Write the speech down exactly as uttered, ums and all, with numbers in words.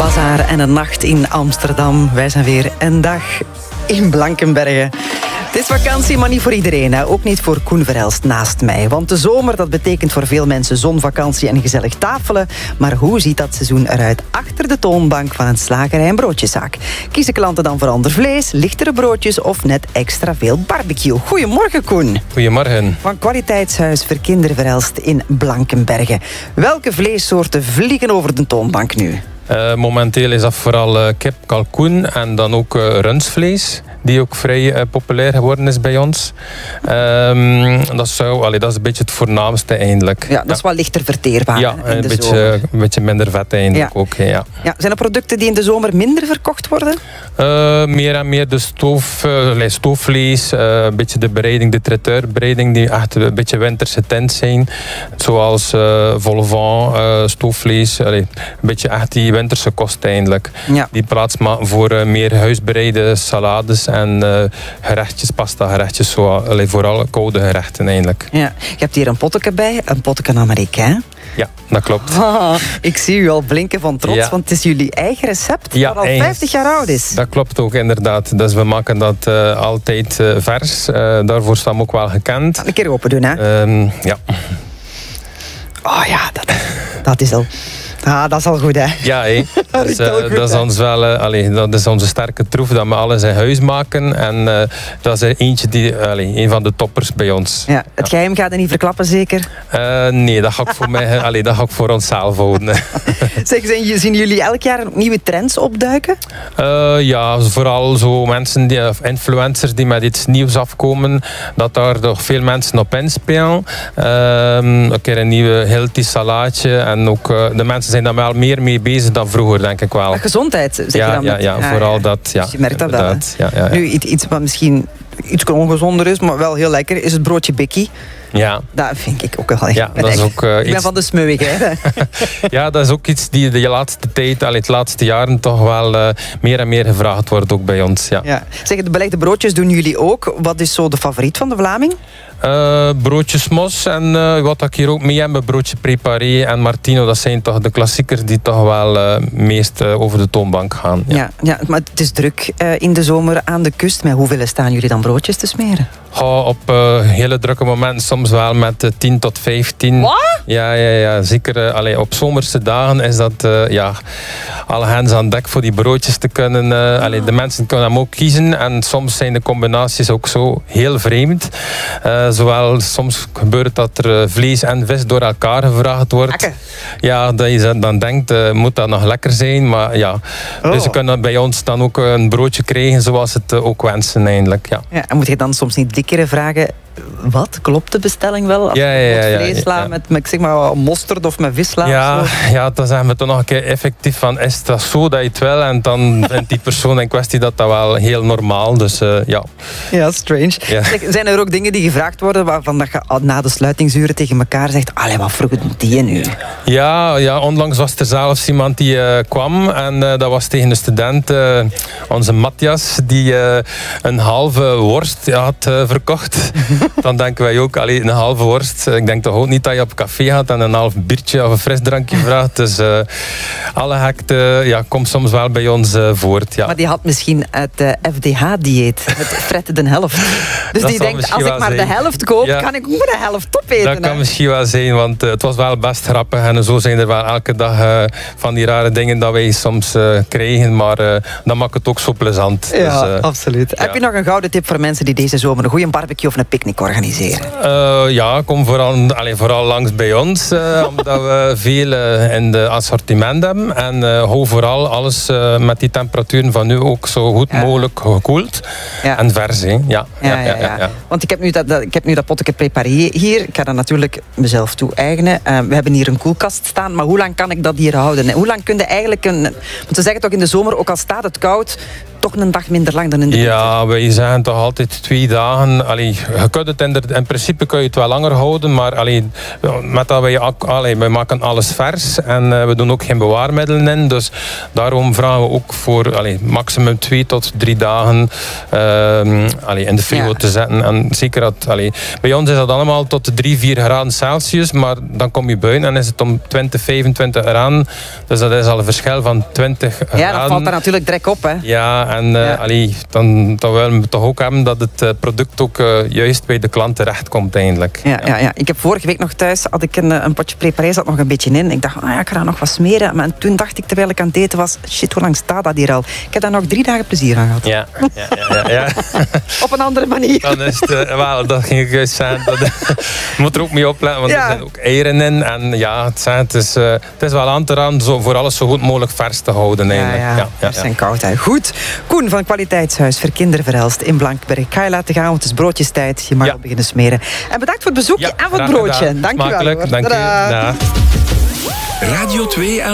Bazaar en een nacht in Amsterdam. Wij zijn weer een dag in Blankenberge. Het is vakantie, maar niet voor iedereen. Hè. Ook niet voor Koen Verhelst naast mij. Want de zomer, dat betekent voor veel mensen zonvakantie en gezellig tafelen. Maar hoe ziet dat seizoen eruit achter de toonbank van een slagerij en broodjeszaak? Kiezen klanten dan voor ander vlees, lichtere broodjes of net extra veel barbecue? Goedemorgen, Koen. Goedemorgen. Van Kwaliteitshuis Verkinder Verhelst in Blankenberge. Welke vleessoorten vliegen over de toonbank nu? Uh, momenteel is dat vooral uh, kip, kalkoen en dan ook uh, rundvlees, die ook vrij uh, populair geworden is bij ons. Um, dat, zou, allee, dat is een beetje het voornaamste eigenlijk. Ja, dat is ja. wel lichter verteerbaar. Ja, hè, in een, de beetje, zomer. een beetje minder vet eigenlijk Ja. ook. Ja. Ja, zijn er producten die in de zomer minder verkocht worden? Uh, meer en meer de stoof, uh, stoofvlees, uh, een beetje de bereiding, de traiteurbereiding, die echt een beetje winterse tint zijn. Zoals uh, vol vent, uh, stoofvlees, allee, een beetje echt die winterse kost eigenlijk. Ja. Die plaats maken voor uh, meer huisbereide salades en uh, gerechtjes, pasta gerechtjes, zo, allee, vooral koude gerechten eigenlijk. Ja. Je hebt hier een potje bij, een potje Amerikaan. Ja, dat klopt. Ah, ik zie u al blinken van trots, Ja. want het is jullie eigen recept Ja, dat al eigen. vijftig jaar oud is. Dat klopt ook inderdaad. Dus we maken dat uh, altijd uh, vers. Uh, daarvoor staan we ook wel gekend. Een keer open doen, hè? Um, ja. Oh ja, dat, dat is al... Ah, dat is al goed, hè? Ja, hé. Dat Dus, is al uh, goed, dat, is hè. ons wel, uh, allee, dat is onze sterke troef, dat we alles in huis maken. En uh, dat is er eentje, die, allee, een van de toppers bij ons. Ja, het geheim gaat er niet verklappen, zeker? Uh, nee, dat ga ik voor, mij, allee, dat ga ik voor onszelf houden. Zeg, zijn, zien jullie elk jaar nieuwe trends opduiken? Uh, ja, vooral zo mensen, die, of influencers die met iets nieuws afkomen, dat daar toch veel mensen op inspelen. Uh, een keer een nieuwe healthy salaatje en ook uh, de mensen zijn daar wel meer mee bezig dan vroeger, denk ik wel. Gezondheid, zeg Ja, je dan? ja, met- ja, Ah, vooral ja. dat. Ja, Dus je merkt dat wel, hè? inderdaad. Ja, ja, ja. Nu, iets, iets wat misschien iets ongezonder is, maar wel heel lekker, is het broodje Bikkie. Ja. Dat vind ik ook wel echt. Ja, dat is ook, uh, ik ben iets- van de smeuigheid. Ja, dat is ook iets die de laatste tijd, allee, de laatste jaren toch wel uh, meer en meer gevraagd wordt, ook bij ons. Ja. Ja. Zeg, de belegde broodjes doen jullie ook. Wat is zo de favoriet van de Vlaming? Uh, broodjes mos en uh, wat ik hier ook mee heb, broodje préparé en Martino, dat zijn toch de klassiekers die toch wel uh, meest uh, over de toonbank gaan. Ja. Ja, ja, maar het is druk uh, in de zomer aan de kust. Met hoeveel staan jullie dan broodjes te smeren? Oh, op uh, hele drukke momenten soms wel met uh, tien tot vijftien. Wat? Ja, ja, ja, zeker. Uh, allee, op zomerse dagen is dat uh, ja, alle hands aan dek voor die broodjes te kunnen. Uh, allee, de mensen kunnen hem ook kiezen en soms zijn de combinaties ook zo heel vreemd. Uh, zowel soms gebeurt dat er uh, vlees en vis door elkaar gevraagd wordt. Lekker. Ja, dat je dan denkt, uh, moet dat nog lekker zijn, maar ja. Oh. Dus ze kunnen bij ons dan ook een broodje krijgen zoals het uh, ook wensen eigenlijk. Ja. Ja, en moet je dan soms niet dikkere vragen... Wat? Klopt de bestelling wel? Als Ja, ja, ja, je ja, vlees sla ja. met, met zeg maar, mosterd of met vissla Ja, of zo? ja, dan zeggen we toch nog een keer effectief van, is dat zo dat je het wil? En dan vindt die persoon in kwestie dat dat wel heel normaal. Dus uh, ja. Ja, strange. Ja. Zeg, zijn er ook dingen die gevraagd worden waarvan dat je na de sluitingsuren tegen elkaar zegt, allee, wat vroeg doet die nu? Ja, ja, onlangs was er zelfs iemand die uh, kwam en uh, dat was tegen een student, uh, onze Matthias, die uh, een halve worst ja, had uh, verkocht. Dan denken wij ook, allee, een halve worst. Ik denk toch ook niet dat je op café gaat en een half biertje of een frisdrankje vraagt. Dus uh, alle gekte ja, komt soms wel bij ons uh, voort. Ja. Maar die had misschien het uh, F D H-dieet, het fretten de helft. Dus Dat die zal denkt, misschien als ik wel maar zijn. de helft koop, Ja. kan ik ook de helft opeten. Dat kan hè? misschien wel zijn, want uh, het was wel best grappig. En zo zijn er wel elke dag uh, van die rare dingen dat wij soms uh, krijgen. Maar uh, dat maakt het ook zo plezant. Ja, dus, uh, absoluut. ja. Heb je nog een gouden tip voor mensen die deze zomer een goede barbecue of een picknick organiseren? Uh, ja, kom vooral, allee, vooral langs bij ons, uh, omdat we veel uh, in de assortiment hebben. En uh, hou vooral alles uh, met die temperaturen van nu ook zo goed Ja. mogelijk gekoeld. Ja. En vers, hè. Ja, Ja, ja, ja. ja. Want ik heb nu dat, dat, ik heb nu dat potje préparé hier. Ik ga dat natuurlijk mezelf toe-eigenen. Uh, we hebben hier een koelkast staan, maar hoe lang kan ik dat hier houden? Hoe lang kun je eigenlijk een... Want ze zeggen toch in de zomer, ook al staat het koud, toch een dag minder lang dan in de Ja, wij zeggen toch altijd twee dagen. Allee, je kunt het in, de, in principe kun je het wel langer houden, maar allee, met dat wij, allee, wij maken alles vers en uh, we doen ook geen bewaarmiddelen in. Dus daarom vragen we ook voor allee, maximum twee tot drie dagen uh, allee, in de frigo ja. te zetten. En zeker dat, allee, bij ons is dat allemaal tot de drie, vier graden Celsius, maar dan kom je buiten en is het om twintig, vijfentwintig graden. Dus dat is al een verschil van twintig graden. Ja, dat valt daar natuurlijk direct op, hè? Ja, en uh, ja. Allee, dan, dan willen we toch ook hebben dat het uh, product ook uh, juist bij de klant terechtkomt eigenlijk. Ja, ja. Ja, ja. Ik heb vorige week nog thuis, had ik een, een potje preparé, zat nog een beetje in. Ik dacht, ah ja, ik ga daar nog wat smeren. Maar toen dacht ik, terwijl ik aan het eten was, shit, hoe lang staat dat hier al? Ik heb daar nog drie dagen plezier aan gehad. Ja, ja, ja. ja, ja. Op een andere manier. Dan is het, uh, wel, dat ging ik juist zeggen. Dat, je moet er ook mee opletten, want ja. er zitten ook eieren in. En ja, het, zijn, het, is, uh, het is wel aan te raden zo, voor alles zo goed mogelijk vers te houden eigenlijk. Ja, ja. Ja, ja, ja. zijn koud, hè. Goed. Koen van Kwaliteitshuis voor Kinderverhelst in Blankberg. Ga je laten gaan, want het is broodjestijd. Je mag ja. al beginnen smeren. En bedankt voor het bezoekje ja, en voor het broodje. Dank je wel. Dank u. Dank u. Radio twee